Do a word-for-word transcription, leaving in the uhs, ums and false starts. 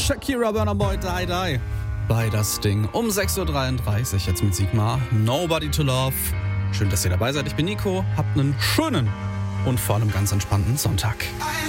Shakira, Burna Boy, Die Die. Bei das Ding um sechs Uhr dreiunddreißig, jetzt mit Sigma. Nobody to Love. Schön, dass ihr dabei seid. Ich bin Nico. Habt einen schönen und vor allem ganz entspannten Sonntag.